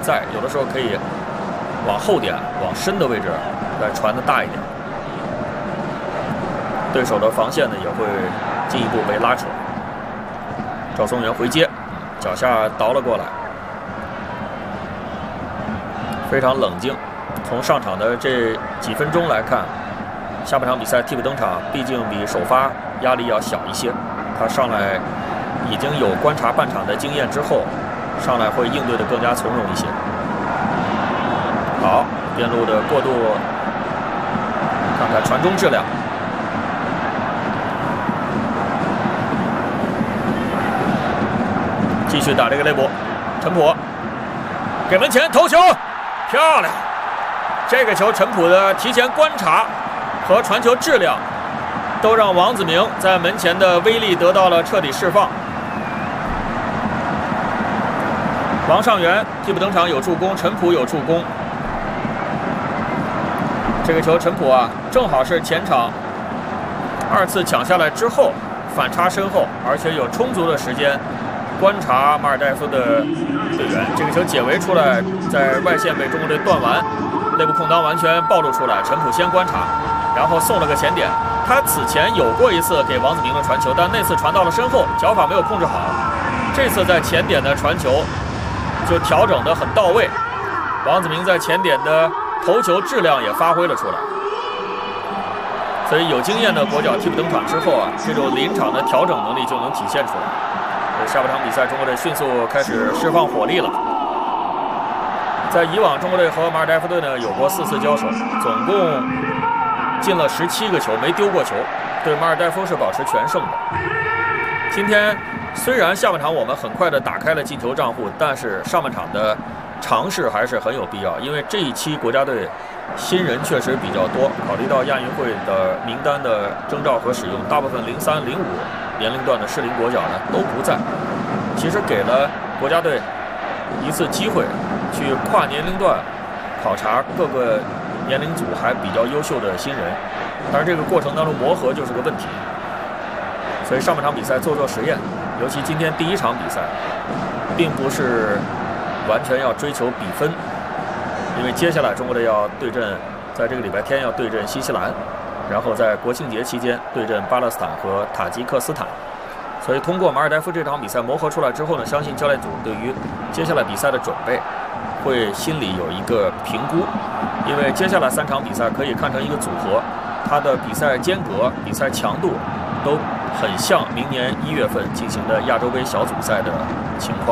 在，有的时候可以往后点、往深的位置来传的大一点，对手的防线呢也会进一步被拉扯。赵松元回接，脚下倒了过来，非常冷静。从上场的这几分钟来看，下半场比赛替补登场，毕竟比首发压力要小一些。他上来已经有观察半场的经验之后，上来会应对的更加从容一些。好，边路的过渡，看看传中质量。继续打这个内部，陈普给门前头球，漂亮！这个球陈普的提前观察和传球质量，都让王子铭在门前的威力得到了彻底释放。王上元替补登场有助攻，陈普有助攻。这个球陈普啊，正好是前场2次抢下来之后反差身后，而且有充足的时间观察马尔代夫的队员。这个球解围出来，在外线被中国队断完，内部空当完全暴露出来。陈普先观察，然后送了个前点。他此前有过一次给王子铭的传球，但那次传到了身后，脚法没有控制好。这次在前点的传球就调整得很到位，王子铭在前点的头球质量也发挥了出来。所以有经验的国脚替补登场之后啊，这种临场的调整能力就能体现出来。下半场比赛，中国队迅速开始释放火力了。在以往，中国队和马尔代夫队呢有过4次交手，总共进了17个球，没丢过球，对马尔代夫是保持全胜的。今天虽然下半场我们很快的打开了进球账户，但是上半场的尝试还是很有必要，因为这一期国家队新人确实比较多，考虑到亚运会的名单的征召和使用，大部分03、05年龄段的适龄国脚呢都不在，其实给了国家队一次机会去跨年龄段考察各个年龄组还比较优秀的新人，但是这个过程当中磨合就是个问题，所以上半场比赛做实验，尤其今天第1场比赛，并不是完全要追求比分，因为接下来中国队要对阵，在这个礼拜天要对阵新西兰，然后在国庆节期间对阵巴勒斯坦和塔吉克斯坦。所以通过马尔代夫这场比赛磨合出来之后呢，相信教练组对于接下来比赛的准备会心里有一个评估，因为接下来3场比赛可以看成一个组合，它的比赛间隔、比赛强度都很像明年1月份进行的亚洲杯小组赛的情况。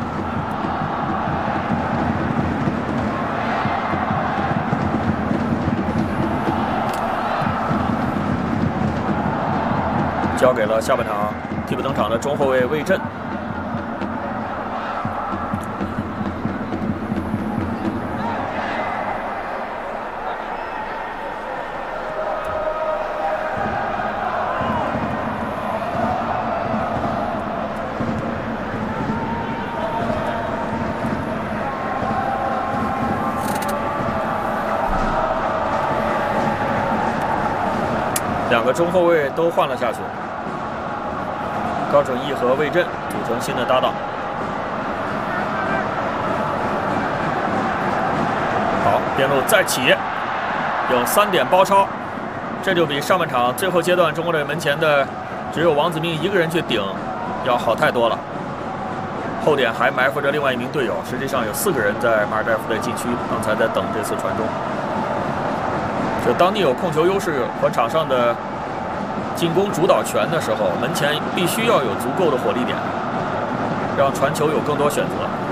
交给了下半场替补登场的中后卫魏震。2个中后卫都换了下去。高准翼和魏震组成新的搭档。好，边路再起，有3点包抄，这就比上半场最后阶段中国队门前的只有王子铭1个人去顶要好太多了。后点还埋伏着另外1名队友，实际上有4个人在马尔代夫的禁区，刚才在等这次传中。就当你有控球优势和场上的进攻主导权的时候，门前必须要有足够的火力点，让传球有更多选择。